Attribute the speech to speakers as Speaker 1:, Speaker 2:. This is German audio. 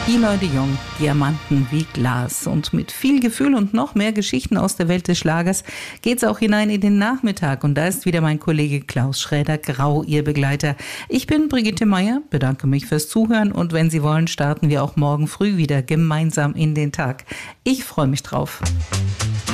Speaker 1: Eloy de Jong, Diamanten wie Glas. Und mit viel Gefühl und noch mehr Geschichten aus der Welt des Schlagers geht's auch hinein in den Nachmittag. Und da ist wieder mein Kollege Klaus Schräder-Grau, Ihr Begleiter. Ich bin Brigitte Meier, bedanke mich fürs Zuhören. Und wenn Sie wollen, starten wir auch morgen früh wieder gemeinsam in den Tag. Ich freue mich drauf.